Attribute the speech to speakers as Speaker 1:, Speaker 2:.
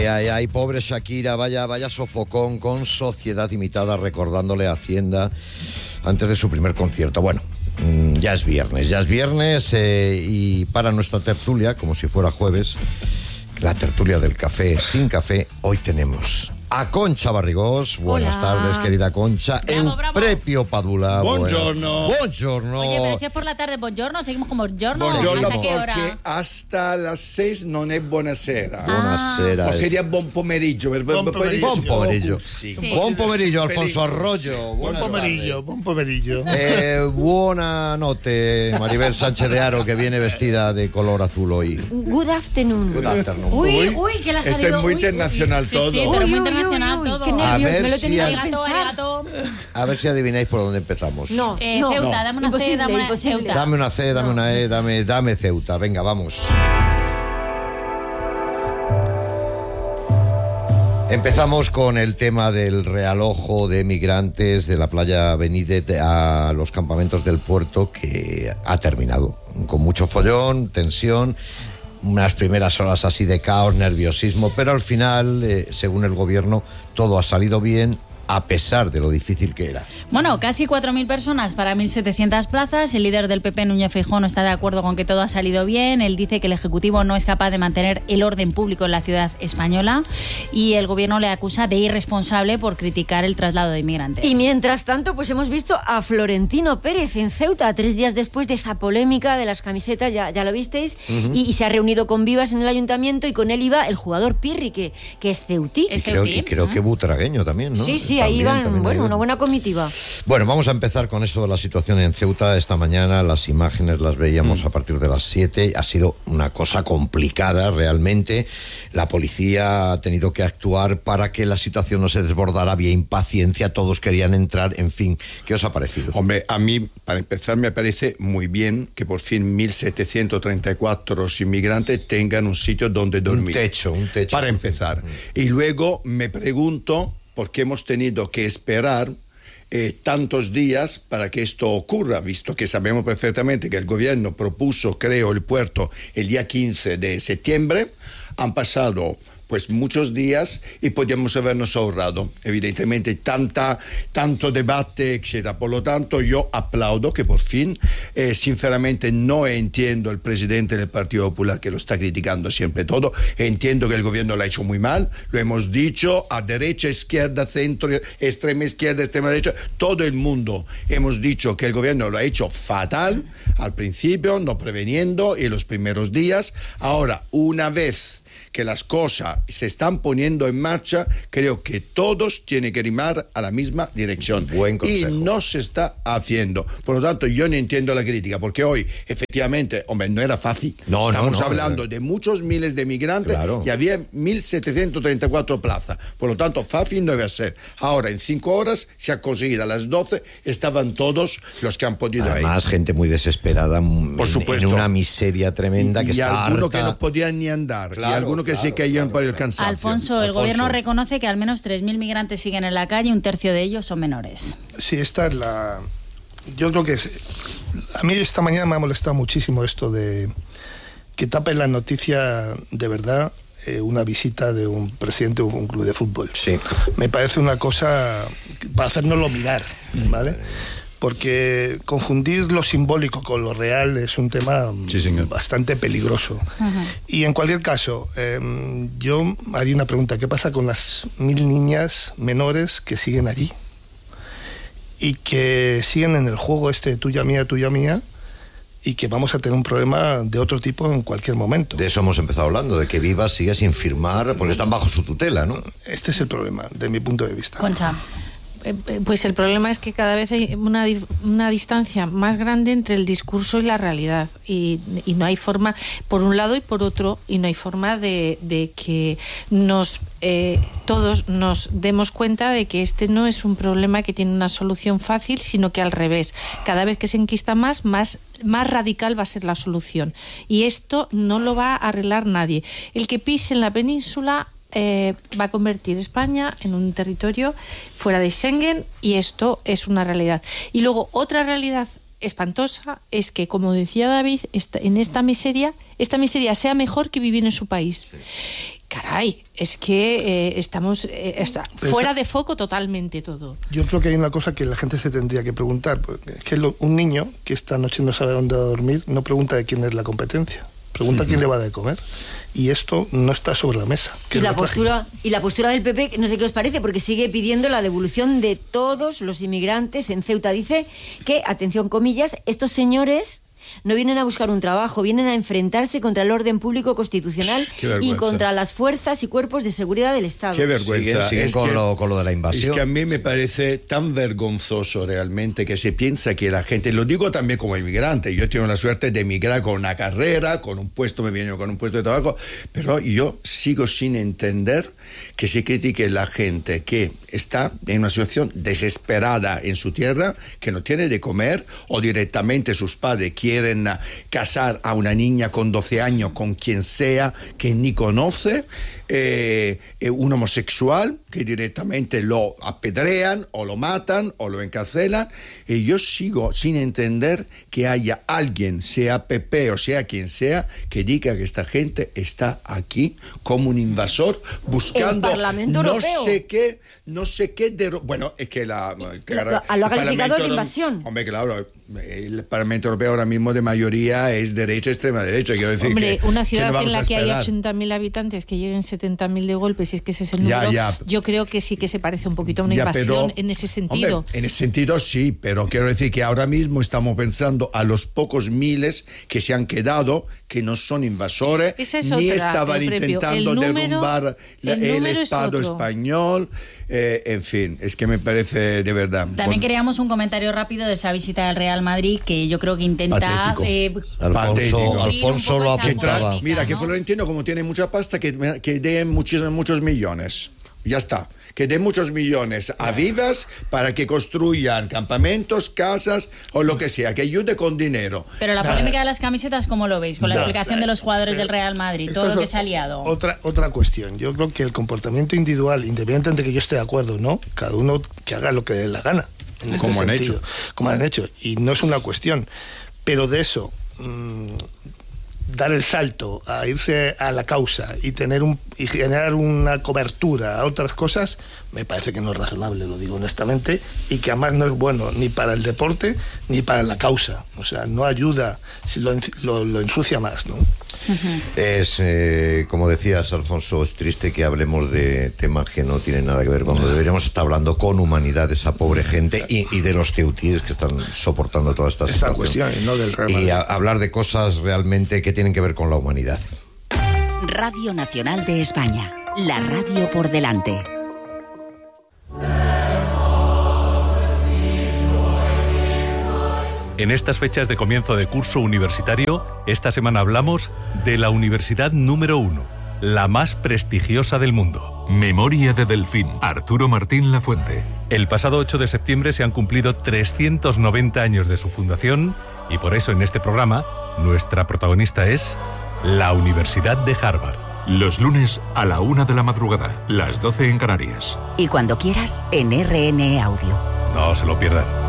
Speaker 1: Ay, pobre Shakira, vaya sofocón con Sociedad Limitada recordándole a Hacienda antes de su primer concierto. Bueno, ya es viernes y para nuestra tertulia, como si fuera jueves, la tertulia del café sin café, hoy tenemos a Concha Barrigós. Buenas tardes, querida Concha. Euprepio Padula.
Speaker 2: Buongiorno.
Speaker 1: Buongiorno.
Speaker 3: Oye, pero si es por la tarde, buongiorno, seguimos con buongiorno.
Speaker 2: Buongiorno
Speaker 3: ¿Hasta qué hora?
Speaker 2: perché hasta las 6 non è buonasera.
Speaker 1: Buonasera.
Speaker 2: O sería buon pomeriggio.
Speaker 1: Buon pomeriggio.
Speaker 3: Sí.
Speaker 1: Buon pomeriggio, Alfonso Arroyo.
Speaker 4: Buon pomeriggio.
Speaker 1: Buona notte, Maribel Sánchez de Haro, que viene vestida de color azul hoy.
Speaker 5: Good afternoon.
Speaker 1: Good afternoon.
Speaker 3: Uy, que la ha salido.
Speaker 2: Esto es muy internacional todo.
Speaker 3: Sí, pero muy internacional todo.
Speaker 5: Qué
Speaker 1: A
Speaker 5: nervios,
Speaker 1: ver
Speaker 5: me lo
Speaker 1: si
Speaker 5: tenía
Speaker 1: al-
Speaker 5: que pensar.
Speaker 1: A ver si adivináis por dónde empezamos.
Speaker 5: No,
Speaker 3: Ceuta, dame una C, dame una
Speaker 5: imposible.
Speaker 3: Ceuta.
Speaker 1: Dame una C, dame una E, dame Ceuta. Venga, vamos. Empezamos con el tema del realojo de migrantes de la playa Benítez a los campamentos del puerto, que ha terminado con mucho follón, tensión, unas primeras horas así de caos, nerviosismo, pero al final, según el gobierno, todo ha salido bien, a pesar de lo difícil que era.
Speaker 3: Bueno, casi 4.000 personas para 1.700 plazas. El líder del PP, Núñez Feijóo, no está de acuerdo con que todo ha salido bien. Él dice que el Ejecutivo no es capaz de mantener el orden público en la ciudad española y el Gobierno le acusa de irresponsable por criticar el traslado de inmigrantes.
Speaker 5: Y mientras tanto, pues hemos visto a Florentino Pérez en Ceuta, 3 días después de esa polémica de las camisetas, ya lo visteis, y se ha reunido con Vivas en el ayuntamiento y con él iba el jugador Pirri, que es ceutí.
Speaker 1: Creo que butragueño también, ¿no?
Speaker 5: Sí,
Speaker 1: También,
Speaker 5: ahí van,
Speaker 1: también ahí van.
Speaker 5: una buena comitiva.
Speaker 1: Bueno, vamos a empezar con esto de la situación en Ceuta. Esta mañana las imágenes las veíamos a partir de las 7. Ha sido una cosa complicada realmente. La policía ha tenido que actuar para que la situación no se desbordara. Había impaciencia, todos querían entrar, en fin. ¿Qué os ha parecido?
Speaker 2: Hombre, a mí, para empezar, me parece muy bien que por fin 1.734 inmigrantes tengan un sitio donde dormir.
Speaker 1: Un techo.
Speaker 2: Para empezar. Y luego me pregunto por qué hemos tenido que esperar tantos días para que esto ocurra, visto que sabemos perfectamente que el gobierno propuso, creo, el puerto el día 15 de septiembre. Han pasado pues muchos días y podríamos habernos ahorrado, evidentemente, tanto debate, etcétera. Por lo tanto, yo aplaudo que por fin, sinceramente, no entiendo el presidente del Partido Popular que lo está criticando siempre todo. Entiendo que el gobierno lo ha hecho muy mal, lo hemos dicho, a derecha, izquierda, centro, extrema izquierda, extrema derecha, todo el mundo hemos dicho que el gobierno lo ha hecho fatal al principio, no preveniendo en los primeros días. Ahora, una vez que las cosas se están poniendo en marcha, creo que todos tienen que remar a la misma dirección.
Speaker 1: Buen consejo.
Speaker 2: Y no se está haciendo. Por lo tanto, yo no entiendo la crítica, porque hoy, efectivamente, hombre, no era fácil. Estamos hablando de muchos miles de migrantes,
Speaker 1: claro,
Speaker 2: y había 1.734 plazas. Por lo tanto, fácil no iba a ser. Ahora, en 5 horas, se ha conseguido. A las 12 estaban todos los que han podido ir.
Speaker 1: Además, gente muy desesperada,
Speaker 2: por supuesto,
Speaker 1: en una miseria tremenda, que está
Speaker 2: algunos
Speaker 1: harta.
Speaker 2: que no podían ni andar,
Speaker 1: Claro,
Speaker 2: y algunos que se caían por el cansancio.
Speaker 3: Alfonso, el gobierno reconoce que al menos 3.000 migrantes siguen en la calle, un tercio de ellos son menores.
Speaker 4: Sí, esta es la... Yo creo que a mí esta mañana me ha molestado muchísimo esto de que tapen la noticia de verdad una visita de un presidente de un club de fútbol.
Speaker 1: Sí.
Speaker 4: Me parece una cosa para hacérnoslo mirar, ¿vale? Porque confundir lo simbólico con lo real es un tema bastante peligroso. Y en cualquier caso, yo haría una pregunta: ¿qué pasa con las 1.000 niñas menores que siguen allí? Y que siguen en el juego este tuya mía, y que vamos a tener un problema de otro tipo en cualquier momento.
Speaker 1: De eso hemos empezado hablando, de que Vivas sigue sin firmar, porque están bajo su tutela, ¿no?
Speaker 4: Este es el problema, de mi punto de vista.
Speaker 3: Concha.
Speaker 6: Pues el problema es que cada vez hay una distancia más grande entre el discurso y la realidad, y no hay forma, por un lado y por otro, y no hay forma de que todos nos demos cuenta de que este no es un problema que tiene una solución fácil, sino que al revés, cada vez que se enquista más radical va a ser la solución, y esto no lo va a arreglar nadie. El que pise en la península va a convertir España en un territorio fuera de Schengen, y esto es una realidad. Y luego otra realidad espantosa es que, como decía David, en esta miseria sea mejor que vivir en su país. caray, es que estamos fuera de foco totalmente todo.
Speaker 4: Yo creo que hay una cosa que la gente se tendría que preguntar, porque es que un niño que esta noche no sabe dónde va a dormir no pregunta de quién es la competencia, pregunta quién le va a de comer, y esto no está sobre la mesa.
Speaker 5: Y la postura del PP, no sé qué os parece, porque sigue pidiendo la devolución de todos los inmigrantes en Ceuta. Dice que, atención comillas, estos señores no vienen a buscar un trabajo, vienen a enfrentarse contra el orden público constitucional y contra las fuerzas y cuerpos de seguridad del Estado.
Speaker 2: Qué vergüenza.
Speaker 1: Siguen con lo de la invasión.
Speaker 2: Es que a mí me parece tan vergonzoso realmente que se piensa que la gente, lo digo también como inmigrante, yo tengo la suerte de emigrar con una carrera, con un puesto, me viene con un puesto de trabajo, pero yo sigo sin entender que se critique la gente que está en una situación desesperada en su tierra, que no tiene de comer, o directamente sus padres quieren casar a una niña con 12 años con quien sea que ni conoce, un homosexual que directamente lo apedrean o lo matan o lo encarcelan, y yo sigo sin entender que haya alguien, sea PP o sea quien sea, que diga que esta gente está aquí como un invasor buscando no sé qué bueno, es que
Speaker 5: lo ha calificado de invasión.
Speaker 2: Hombre, claro, el Parlamento Europeo ahora mismo de mayoría es derecha, extrema derecha. Quiero decir,
Speaker 6: hombre, una ciudad en la que hay 80.000 habitantes, que lleguen 70.000 de golpe, si es que ese es el número, yo creo que sí que se parece un poquito a una invasión en ese sentido.
Speaker 2: Hombre, en ese sentido sí, pero quiero decir que ahora mismo estamos pensando a los pocos miles que se han quedado, que no son invasores, ni estaban intentando derrumbar el Estado español. En fin, es que me parece de verdad.
Speaker 3: También queríamos un comentario rápido de esa visita del Real Madrid, que yo creo que intenta...
Speaker 1: Alfonso lo apuntaba.
Speaker 2: Mira, que Florentino, como tiene mucha pasta, que dé muchos millones. Ya está. Que dé muchos millones a Vivas para que construyan campamentos, casas o lo que sea, que ayude con dinero.
Speaker 3: Pero la polémica de las camisetas, ¿cómo lo veis? Con la explicación de los jugadores del Real Madrid, todo lo que se ha liado.
Speaker 4: Otra cuestión. Yo creo que el comportamiento individual, independientemente de que yo esté de acuerdo o no, cada uno que haga lo que le dé la gana.
Speaker 2: Como han hecho.
Speaker 4: Como han hecho. Y no es una cuestión. Pero de eso... dar el salto a irse a la causa y generar una cobertura a otras cosas, me parece que no es razonable, lo digo honestamente, y que además no es bueno ni para el deporte ni para la causa. O sea, no ayuda, lo ensucia más, ¿no?
Speaker 1: Es, como decías, Alfonso, es triste que hablemos de temas que no tienen nada que ver, cuando deberíamos estar hablando con humanidad de esa pobre gente y de los ceutíes que están soportando toda esta situación.
Speaker 4: Cuestión, ¿no? Del Real Madrid.
Speaker 1: Y hablar de cosas realmente que tienen que ver con la humanidad.
Speaker 7: Radio Nacional de España, la radio por delante.
Speaker 8: En estas fechas de comienzo de curso universitario, esta semana hablamos de la universidad número 1, la más prestigiosa del mundo.
Speaker 9: Memoria de Delfín, Arturo Martín Lafuente.
Speaker 8: El pasado 8 de septiembre se han cumplido 390 años de su fundación y por eso en este programa nuestra protagonista es la Universidad de Harvard.
Speaker 9: Los lunes a la 1 de la madrugada, las 12 en Canarias.
Speaker 7: Y cuando quieras, en RN Audio.
Speaker 8: No se lo pierdan.